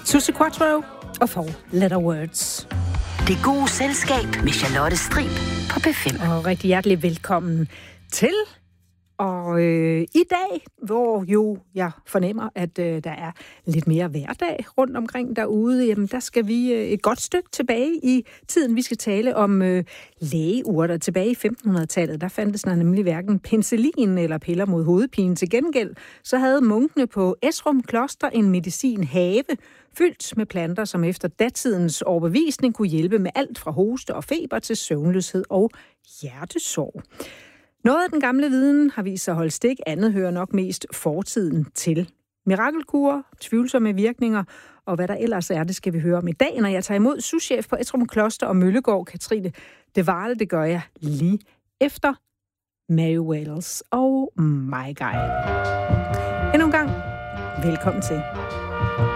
Susse Quattro og Four Letter Words. Det gode selskab med Charlotte Strib på P5. Og rigtig hjertelig velkommen til. Og i dag, hvor jo jeg fornemmer, at der er lidt mere hverdag rundt omkring derude, jamen der skal vi et godt stykke tilbage i tiden. Vi skal tale om lægeurter. Tilbage i 1500-tallet, der fandtes der nemlig hverken penicillin eller piller mod hovedpine. Til gengæld, så havde munkene på Esrum Kloster en medicinhave, fyldt med planter, som efter datidens overbevisning kunne hjælpe med alt fra hoste og feber til søvnløshed og hjertesorg. Noget af den gamle viden har vist sig at holde stik, andet hører nok mest fortiden til. Mirakelkurer, tvivlsomme virkninger og hvad der ellers er, det skal vi høre om i dag, når jeg tager imod souschef på Esrum Kloster og Møllegård, Katrine De Waal. Det gør jeg lige efter Mary Wales og My Guy. Endnu en gang, velkommen til.